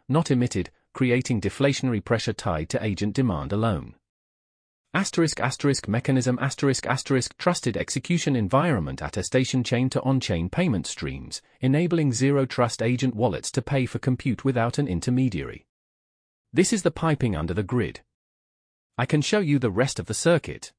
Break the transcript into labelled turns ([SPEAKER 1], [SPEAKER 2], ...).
[SPEAKER 1] not emitted, creating deflationary pressure tied to agent demand alone. Mechanism trusted execution environment attestation chain to on-chain payment streams, enabling zero-trust agent wallets to pay for compute without an intermediary. This is the piping under the grid. I can show you the rest of the circuit.